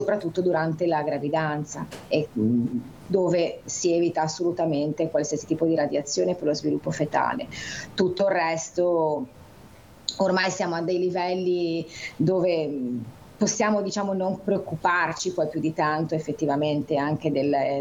soprattutto durante la gravidanza, e dove si evita assolutamente qualsiasi tipo di radiazione per lo sviluppo fetale. Tutto il resto ormai siamo a dei livelli dove possiamo, diciamo, non preoccuparci poi più di tanto effettivamente anche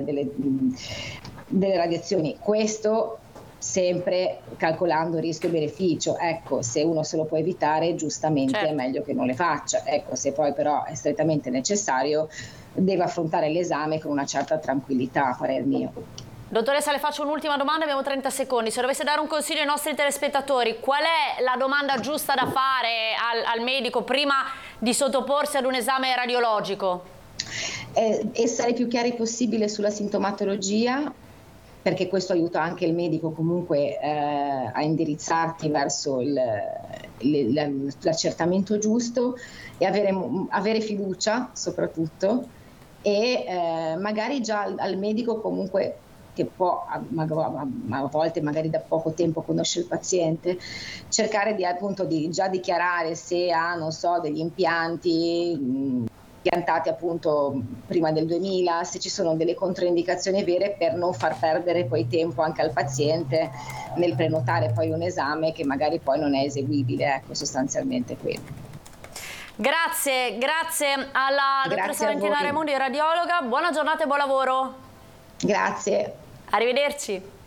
delle radiazioni. Questo sempre calcolando rischio-beneficio. Ecco, se uno se lo può evitare, giustamente è meglio che non le faccia. Ecco, se poi però è strettamente necessario, deve affrontare l'esame con una certa tranquillità, a parer mio. Dottoressa, le faccio un'ultima domanda, abbiamo 30 secondi. Se dovesse dare un consiglio ai nostri telespettatori, qual è la domanda giusta da fare al medico prima di sottoporsi ad un esame radiologico? Essere più chiari possibile sulla sintomatologia, perché questo aiuta anche il medico comunque a indirizzarti verso l'accertamento giusto, e avere fiducia soprattutto, e magari già al medico comunque, che può a volte magari da poco tempo conosce il paziente, cercare di appunto di già dichiarare se ha, non so, degli impianti piantati appunto prima del 2000, se ci sono delle controindicazioni vere, per non far perdere poi tempo anche al paziente nel prenotare poi un esame che magari poi non è eseguibile, ecco, sostanzialmente quello. Grazie alla dottoressa Valentina Raimondi, radiologa. Buona giornata e buon lavoro. Grazie. Arrivederci.